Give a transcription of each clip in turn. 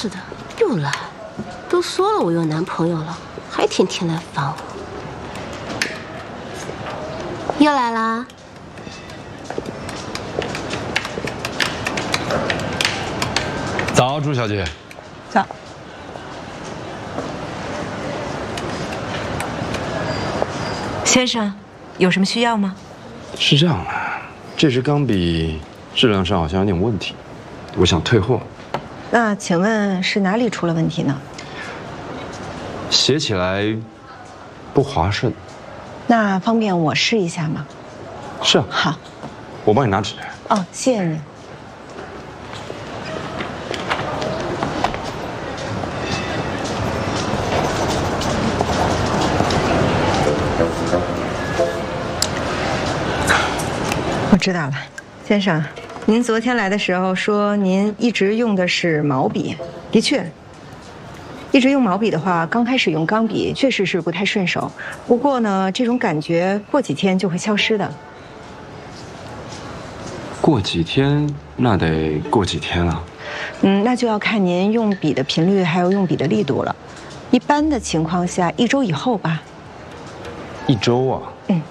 是的，又来，都说了我有男朋友了，还天天来烦我。又来啦？ 早，朱小姐。 早。先生，有什么需要吗？ 是这样的，这支钢笔质量上好像有点问题，我想退货。 那请问是哪里出了问题呢？ 写起来不滑顺。 那方便我试一下吗？ 是啊。 好， 我帮你拿纸。 哦，谢谢你。我知道了，先生，您昨天来的时候说您一直用的是毛笔，的确，一直用毛笔的话，刚开始用钢笔确实是不太顺手。不过呢，这种感觉过几天就会消失的。 过几天，那得过几天啊？ 那就要看您用笔的频率还有用笔的力度了。一般的情况下，1周以后吧。 1周啊？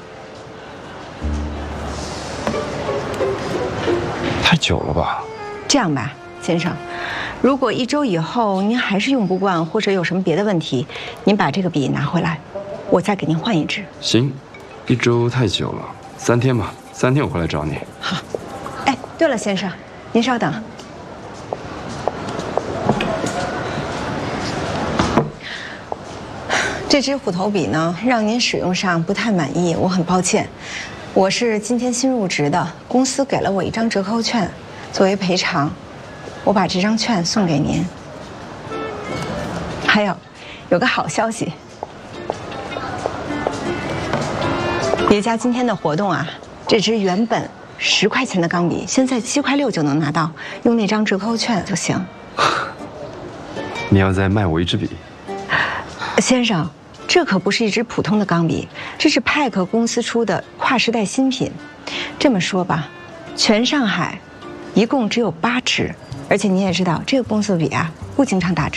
太久了吧？ 这样吧，先生，如果1周以后您还是用不惯，或者有什么别的问题，您把这个笔拿回来，我再给您换一支。 行，1周太久了，3天吧，3天我回来找你。 好。哎，对了，先生，您稍等。这支虎头笔呢，让您使用上不太满意，我很抱歉。我是今天新入职的，公司给了我1张折扣券，作为赔偿，我把这张券送给您。还有个好消息，别家今天的活动啊，这支原本10块钱的钢笔，现在7块6就能拿到，用那张折扣券就行。 你要再卖我1支笔？ 先生，这可不是一支普通的钢笔，这是派克公司出的跨时代新品。这么说吧，全上海一共只有8支，而且你也知道，这个公司的笔啊不经常打折。